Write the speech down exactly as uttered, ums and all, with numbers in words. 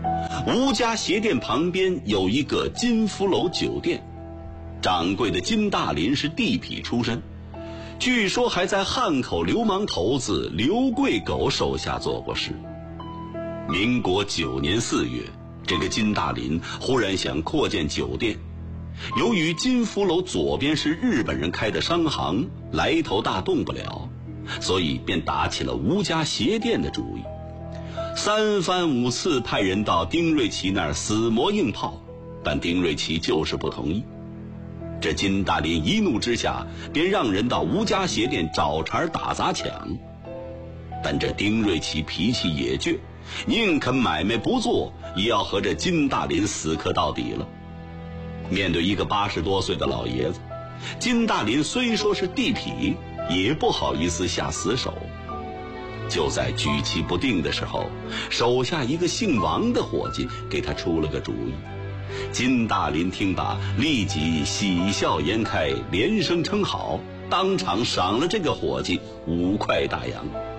吴家鞋店旁边有一个金福楼酒店，掌柜的金大林是地痞出身，据说还在汉口流氓头子刘贵狗手下做过事。民国九年四月，这个金大林忽然想扩建酒店，由于金福楼左边是日本人开的商行，来头大动不了，所以便打起了吴家鞋店的主意。三番五次派人到丁瑞奇那儿死磨硬泡，但丁瑞奇就是不同意。这金大林一怒之下，便让人到吴家鞋店找茬打砸抢。但这丁瑞奇脾气也倔，宁肯买卖不做，也要和这金大林死磕到底了。面对一个八十多岁的老爷子，金大林虽说是地痞，也不好意思下死手。就在举棋不定的时候，手下一个姓王的伙计给他出了个主意。金大林听罢，立即喜笑颜开，连声称好，当场赏了这个伙计五块大洋。